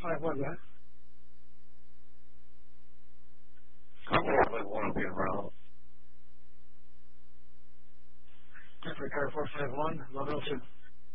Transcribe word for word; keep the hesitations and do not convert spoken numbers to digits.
five one, man. I'm going with one being wrong. Jeffrey Car four five one, eleven oh two.